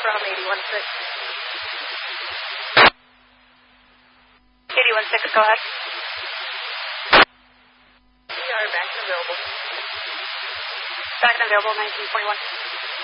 from 816. 816, go ahead. We are back and available. Back and available, 1941.